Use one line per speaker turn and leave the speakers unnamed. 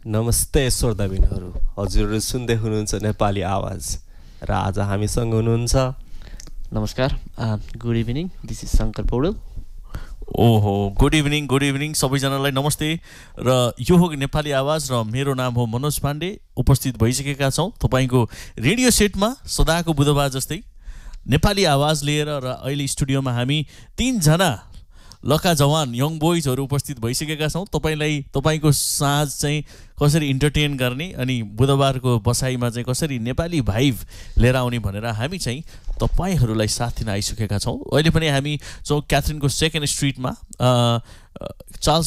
नमस्ते श्रोताबिनहरू, हजुरहरू सुन्दै हुनुहुन्छ नेपाली आवाज र आज हामीसँग हुनुहुन्छ
नमस्कार, good evening, this is Shankar Paudel.
ओहो, गुड इभिनिङ सबैजनालाई नमस्ते। र यो हो नेपाली आवाज र मेरो नाम हो मनोज पाण्डे। उपस्थित भइसकेका छौँ तपाईँको रेडियो सेटमा सदाको बुधबार जस्तै नेपाली आवाज लिएर। र अहिले स्टुडियोमा हामी 3 जना लका जवान यङ बोइजहरू उपस्थित भइसकेका छौँ तपाईँको साँझ चाहिँ कसरी इन्टरटेन गर्ने अनि बुधबारको बसाइमा चाहिँ कसरी नेपाली भाइब लिएर आउने भनेर हामी चाहिँ तपाईँहरूलाई साथ दिन आइसकेका छौँ। अहिले पनि हामी छौँ क्याथरिनको 2nd स्ट्रिटमा चार्ल्स